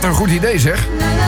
Wat een goed idee, zeg.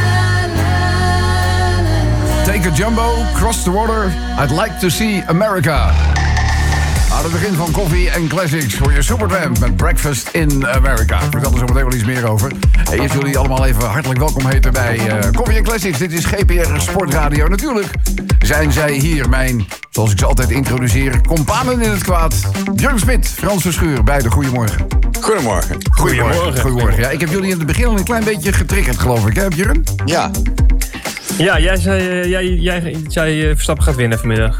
Take a jumbo, cross the water. I'd like to see America. Aan het begin van Koffie en Classics voor je Supertramp met Breakfast in America. Ik vertel er zo meteen wel iets meer over. Eerst jullie allemaal even hartelijk welkom heten bij Koffie en Classics. Dit is GPR Sportradio. Natuurlijk zijn zij hier, mijn, zoals ik ze altijd introduceer, companen in het kwaad. Björn Smit, Frans Verschuur, beide goedemorgen. Goedemorgen. Goedemorgen. Ja, ik heb jullie in het begin al een klein beetje getriggerd, geloof ik, hè Björn? Ja. Ja, jij zei Verstappen gaat winnen vanmiddag.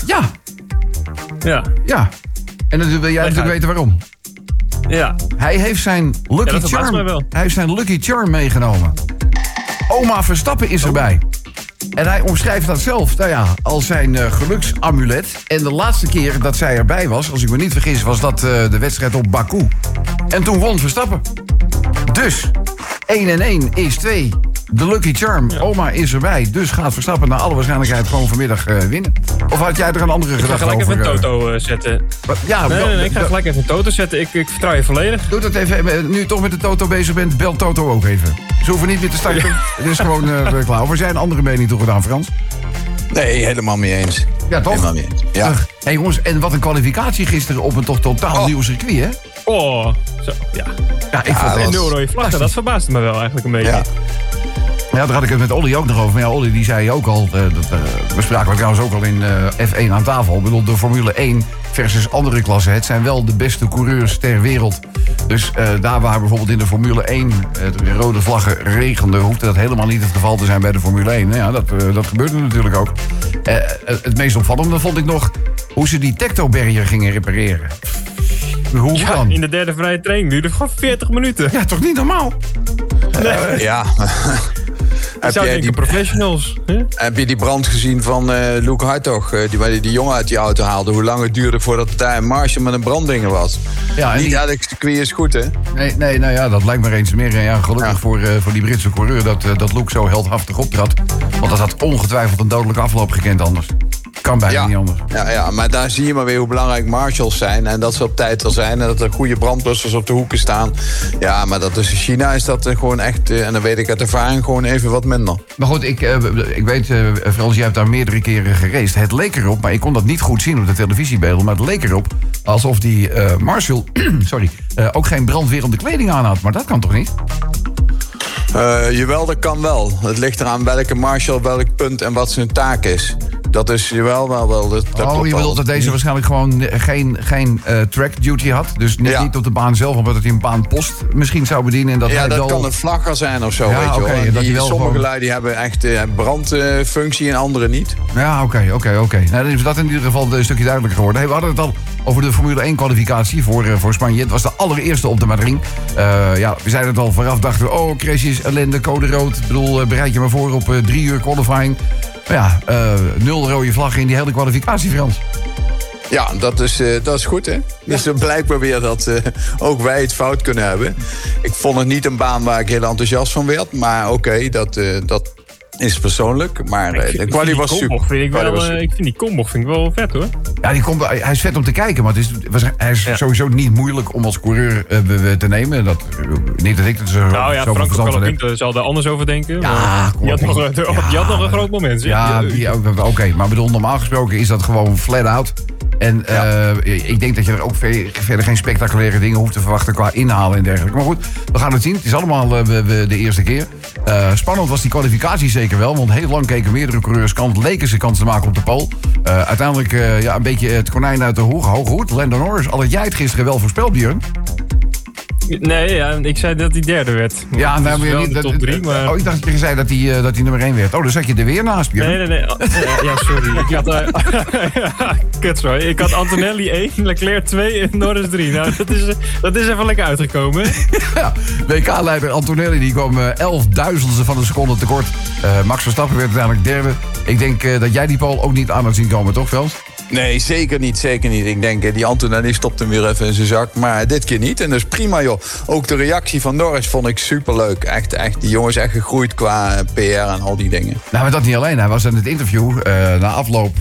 Ja. En dan wil jij natuurlijk weten waarom. Ja. Hij heeft zijn Lucky Charm meegenomen. Oma Verstappen is erbij. En hij omschrijft dat zelf als zijn geluksamulet. En de laatste keer dat zij erbij was, als ik me niet vergis, was dat de wedstrijd op Baku. En toen won Verstappen. Dus 1 en 1 is 2. De Lucky Charm, oma is erbij. Dus gaat Verstappen naar alle waarschijnlijkheid gewoon vanmiddag winnen. Of had jij er een andere gedachte over? Ik ga gelijk even een toto zetten. Nee, ik ga gelijk even een toto zetten. Ik vertrouw je volledig. Doe dat even. Nu je toch met de toto bezig bent, bel Toto ook even. Ze hoeven niet meer te starten. Het is gewoon klaar. Of er zijn andere mening toegedaan, Frans? Nee, helemaal mee eens. Ja, toch? Helemaal mee eens. Ja. Hey jongens, en wat een kwalificatie gisteren op een toch totaal nieuw circuit, hè? Oh, zo, ja. Ja, ik vond en nul rode vlaggen, dat verbaasde me wel eigenlijk een beetje. Ja. Ja, daar had ik het met Olly ook nog over. Maar ja, Olly die zei ook al, we spraken trouwens ook al in F1 aan tafel. Ik bedoel, de Formule 1 versus andere klassen. Het zijn wel de beste coureurs ter wereld. Dus daar waar bijvoorbeeld in de Formule 1 de rode vlaggen regenden, hoefde dat helemaal niet het geval te zijn bij de Formule 1. Nou ja, dat gebeurde natuurlijk ook. Het meest opvallende vond ik nog hoe ze die Tecto-barrier gingen repareren. Hoe dan? In de derde vrije training duurde gewoon 40 minuten. Ja, toch niet normaal? Nee. Ja. Heb je professionals? Heb je die brand gezien van Luke Hartog? Die jongen uit die auto haalde. Hoe lang het duurde voordat daar een Marshall met een branddinger was. Ja, en niet elk circuit is goed, hè? Nee, nou ja, dat lijkt me eens meer. Ja, gelukkig voor die Britse coureur dat Luke zo heldhaftig optrad. Want dat had ongetwijfeld een dodelijke afloop gekend anders. Kan bijna niet anders. Ja, maar daar zie je maar weer hoe belangrijk marshals zijn. En dat ze op tijd er zijn. En dat er goede brandblussers op de hoeken staan. Ja, maar dat is in China is dat gewoon echt... en dan weet ik uit ervaring gewoon even wat minder. Maar goed, ik weet, Frans, jij hebt daar meerdere keren geraced. Het leek erop, maar ik kon dat niet goed zien op de televisiebeelden. Maar het leek erop alsof die Marshall ook geen brandwerende kleding aan had. Maar dat kan toch niet? Jawel, dat kan wel. Het ligt eraan welke marshal, welk punt en wat zijn taak is. Dat is wel. Je bedoelt dat deze waarschijnlijk gewoon geen track duty had? Dus niet op de baan zelf, maar dat hij een baanpost misschien zou bedienen. En dat kan een vlagger zijn of zo, ja, weet je wel. Okay, sommige lui die hebben echt brandfunctie en andere niet. Ja, oké. Nou, dan is dat in ieder geval een stukje duidelijker geworden. Hey, we hadden het al over de Formule 1 kwalificatie voor Spanje. Het was de allereerste op de Madrid. We zeiden het al vooraf, dachten we, crashes, ellende, code rood. Ik bedoel, bereid je maar voor op 3 uur qualifying. Maar 0 rode vlaggen in die hele kwalificatie, Frans. Ja, dat is goed, hè? Dus blijkbaar weer dat ook wij het fout kunnen hebben. Ik vond het niet een baan waar ik heel enthousiast van werd. Maar dat is persoonlijk. Maar de kwalie was super. Ik vind die Komboch wel vet, hoor. Ja, hij is vet om te kijken. Maar hij is sowieso niet moeilijk om als coureur te nemen. Niet dat ik het zo Franco Colapinto zal er anders over denken. Ja, je had nog een groot moment. Oké. Maar bedoel, normaal gesproken is dat gewoon flat out. En ik denk dat je er ook verder geen spectaculaire dingen hoeft te verwachten qua inhalen en dergelijke. Maar goed, we gaan het zien. Het is allemaal de eerste keer. Spannend was die kwalificatie zeker wel. Want heel lang keken meerdere coureurs leken ze kans te maken op de pole. Uiteindelijk een beetje het konijn uit de hoge hoed. Lando Norris, al had jij het gisteren wel voorspeld, Björn? Nee, ik zei dat hij derde werd. Ja, nou, dus niet de top 3, maar... ik dacht dat je zei dat hij nummer 1 werd. Dan zat je er weer naast, Björn. Nee. Ja, sorry. Ik had Antonelli 1, Leclerc 2 en Norris 3. Nou, dat is even lekker uitgekomen. Ja, WK-leider Antonelli die kwam 11.000ste van een seconde tekort. Max Verstappen werd uiteindelijk derde. Ik denk dat jij die pole ook niet aan had zien komen, toch, Frans? Nee, zeker niet. Ik denk, die Antonelli stopt hem weer even in zijn zak. Maar dit keer niet. En dus prima, joh. Ook de reactie van Norris vond ik superleuk. Echt. Die jongen is echt gegroeid qua PR en al die dingen. Nou, maar dat niet alleen. Hij was in het interview na afloop...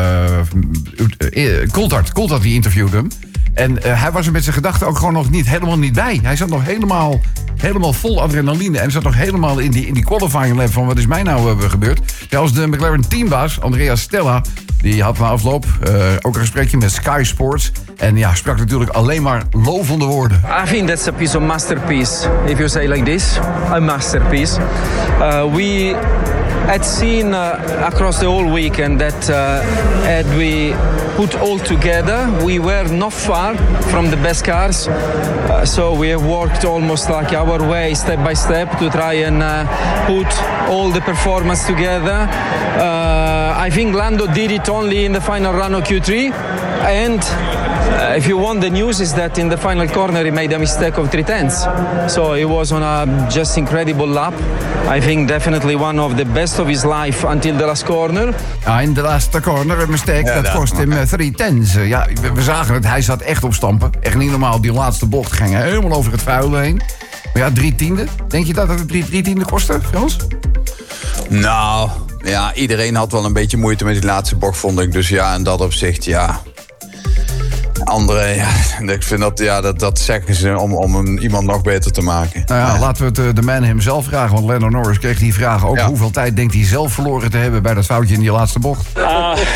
Coulthard die interviewde hem. En hij was er met zijn gedachten ook gewoon nog helemaal niet bij. Hij zat nog helemaal helemaal vol adrenaline. En zat nog helemaal in die qualifying lap van wat is mij nou gebeurd. Zelfs de McLaren teambaas, Andrea Stella, die had na afloop ook een gesprekje met Sky Sports. En ja, sprak natuurlijk alleen maar lovende woorden. I think that's a piece of masterpiece, if you say like this. A masterpiece. We had seen across the whole weekend that had we put all together, we were not far from the best cars. So we have worked almost like our way, step by step, to try and put all the performance together. I think Lando did it only in the final run of Q3. And if you want, the news is that in the final corner he made a mistake of 3/10. So he was on a just incredible lap. I think definitely one of the best of his life until the last corner. Ja, in de laatste corner, een mistake, dat kost hem 3/10. Ja, we zagen het, hij zat echt op stampen. Echt niet normaal, die laatste bocht ging helemaal over het vuil heen. Maar ja, 3/10. Denk je dat het 3/10 kostte, Frans? Nou, ja, iedereen had wel een beetje moeite met die laatste bocht, vond ik. Dus ja, in dat opzicht, ja. Andere, ja, ik vind dat zeggen ze om iemand nog beter te maken. Nou ja, laten we het de man hemzelf vragen. Want Lando Norris kreeg die vraag ook. Ja. Hoeveel tijd denkt hij zelf verloren te hebben bij dat foutje in die laatste bocht? I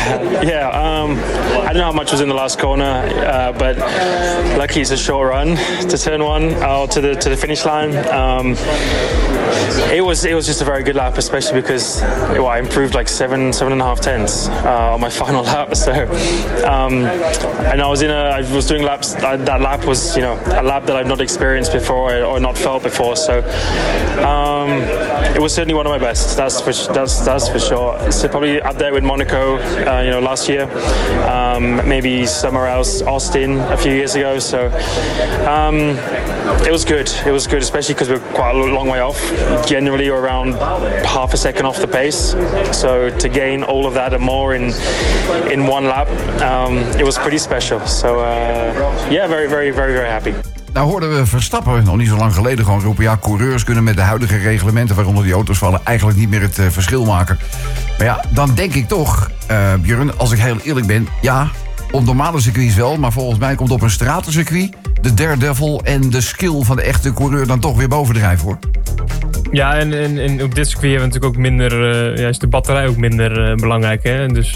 don't know how much was in the last corner, but lucky it's a short run to turn one to the finish line. It was just a very good lap, especially because I improved like 7.5 tenths on my final lap. So, and I was doing laps. That lap was, a lap that I've not experienced before or not felt before. So, it was certainly one of my best. That's for sure. So probably up there with Monaco, last year. Maybe somewhere else, Austin, a few years ago. So, it was good. It was good, especially because we're quite a long way off. Generally around half a second off the pace. So to gain all of that and more in one lap, it was pretty special. So very, very, very, very happy. Nou hoorden we Verstappen nog niet zo lang geleden gewoon roepen... ja, coureurs kunnen met de huidige reglementen waaronder die auto's vallen... eigenlijk niet meer het verschil maken. Maar ja, dan denk ik toch, Björn, als ik heel eerlijk ben... ja, op normale circuits wel, maar volgens mij komt op een stratencircuit... de daredevil en de skill van de echte coureur dan toch weer bovendrijven, hoor. Ja, en op dit circuit hebben we natuurlijk ook minder... is de batterij ook minder belangrijk, hè? Dus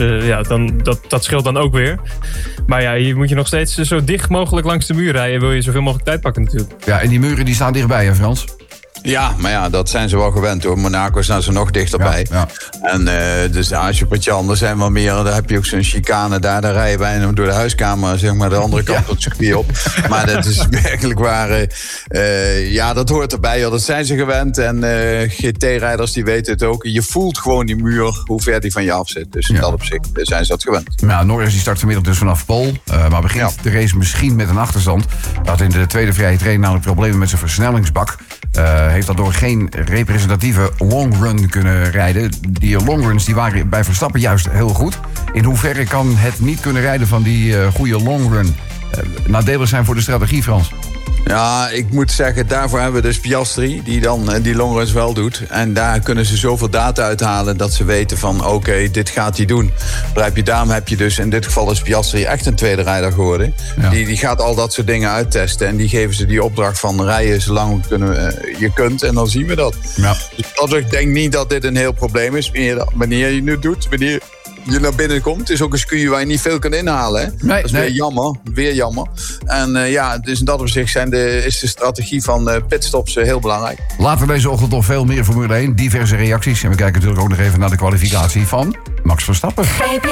dat scheelt dan ook weer. Maar ja, hier moet je nog steeds zo dicht mogelijk langs de muur rijden... wil je zoveel mogelijk tijd pakken natuurlijk. Ja, en die muren die staan dichtbij, hè, Frans? Ja, maar ja, dat zijn ze wel gewend hoor. Monaco staan ze nog dichterbij. Ja. En dus als je op het Jan, er zijn wel meer. Dan heb je ook zo'n chicane daar rij je bijna door de huiskamer, zeg maar, de andere kant van het circuit op. Maar dat is werkelijk waar. Dat hoort erbij. Joh. Dat zijn ze gewend. En GT-rijders die weten het ook. Je voelt gewoon die muur, hoe ver die van je af zit. Dus in dat opzicht zijn ze dat gewend. Nou, Norris die start vanmiddag dus vanaf pole. Maar begint de race misschien met een achterstand. Dat in de tweede vrije training namelijk problemen met zijn versnellingsbak. Heeft daardoor geen representatieve longrun kunnen rijden. Die longruns die waren bij Verstappen juist heel goed. In hoeverre kan het niet kunnen rijden van die goede longrun nadelig zijn voor de strategie, Frans? Ja, ik moet zeggen, daarvoor hebben we dus Piastri, die dan die longruns wel doet. En daar kunnen ze zoveel data uithalen dat ze weten van oké, dit gaat hij doen. Daarom heb je dus, in dit geval is Piastri echt een tweede rijder geworden. Ja. Die gaat al dat soort dingen uittesten en die geven ze die opdracht van rijden zolang je kunt en dan zien we dat. Ja. Dus ik denk niet dat dit een heel probleem is, wanneer je het doet, wanneer je naar binnen komt. Het is ook een circuit waar je niet veel kan inhalen. Hè? Nee, dat is weer jammer. En dus in dat opzicht is de strategie van pitstops heel belangrijk. Later deze ochtend nog veel meer Formule 1. Diverse reacties. En we kijken natuurlijk ook nog even naar de kwalificatie van Max Verstappen.